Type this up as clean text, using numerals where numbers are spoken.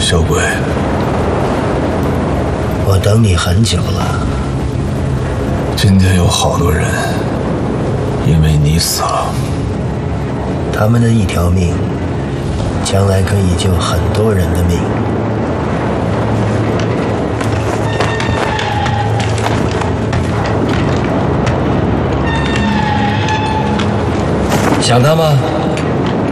小鬼， 我等你很久了。 今天有好多人因为你死了。 他们的一条命，将来可以救很多人的命。想他吗？